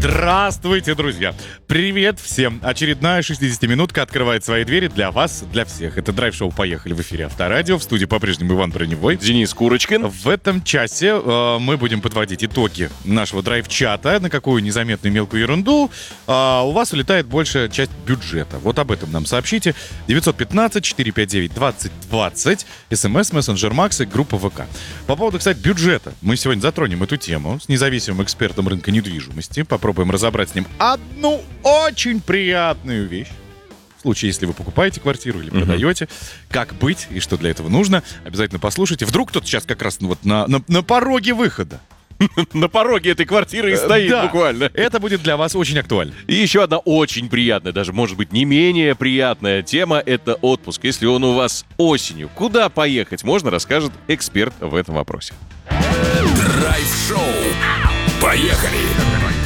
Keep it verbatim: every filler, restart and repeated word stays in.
Здравствуйте, друзья! Привет всем! Очередная шестидесятиминутка открывает свои двери для вас, для всех. Это драйв-шоу «Поехали» в эфире Авторадио. В студии по-прежнему Иван Броневой. Денис Курочкин. В этом часе э, мы будем подводить итоги нашего драйв-чата. На какую незаметную мелкую ерунду э, у вас улетает большая часть бюджета. Вот об этом нам сообщите. девятьсот пятнадцать четыреста пятьдесят девять двадцать двадцать. СМС, мессенджер Макс и группа ВК. По поводу, кстати, бюджета. Мы сегодня затронем эту тему с независимым экспертом рынка недвижимости. Попробуем разобрать с ним одну очень приятную вещь. В случае, если вы покупаете квартиру или продаете, uh-huh. как быть и что для этого нужно, обязательно послушайте. Вдруг кто-то сейчас как раз вот на, на, на пороге выхода. На пороге этой квартиры и стоит да, буквально. Это будет для вас очень актуально. И еще одна очень приятная, даже может быть не менее приятная тема — это отпуск. Если он у вас осенью, куда поехать, можно, расскажет эксперт в этом вопросе. Драйв-шоу. Поехали!